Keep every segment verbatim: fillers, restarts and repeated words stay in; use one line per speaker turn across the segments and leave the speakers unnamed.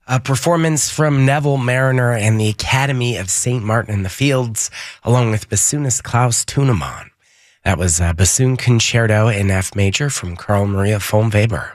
A performance from Neville Mariner and the Academy of Saint Martin in the Fields, along with bassoonist Klaus Tunemann. That was a bassoon concerto in F major from Carl Maria von Weber.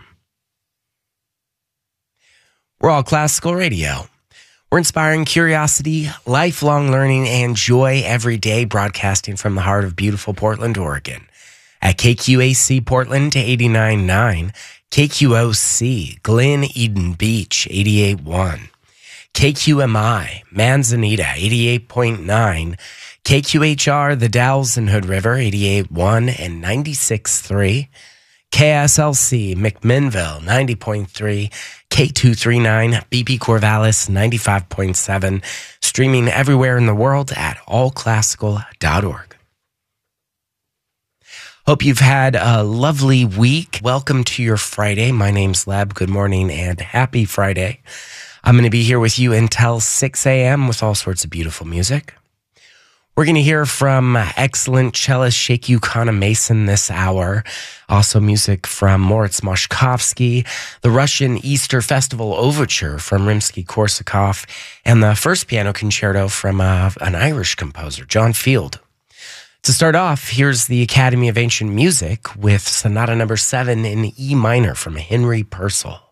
We're all classical radio. We're inspiring curiosity, lifelong learning, and joy every day, broadcasting from the heart of beautiful Portland, Oregon. At K Q A C Portland eighty-nine point nine, K Q O C Glen Eden Beach eighty-eight point one, K Q M I Manzanita eighty-eight point nine, K Q H R The Dalles and Hood River eighty-eight point one and ninety-six point three, K S L C McMinnville ninety point three, K two thirty-nine B P Corvallis ninety-five point seven, streaming everywhere in the world at all classical dot org. Hope you've had a lovely week. Welcome to your Friday. My name's Leb. Good morning and happy Friday. I'm going to be here with you until six a.m. with all sorts of beautiful music. We're going to hear from excellent cellist Sheikh Kana Mason this hour. Also music from Moritz Moshkovsky, the Russian Easter Festival Overture from Rimsky-Korsakov, and the first piano concerto from uh, an Irish composer, John Field. To start off, here's the Academy of Ancient Music with Sonata Number seven in E minor from Henry Purcell.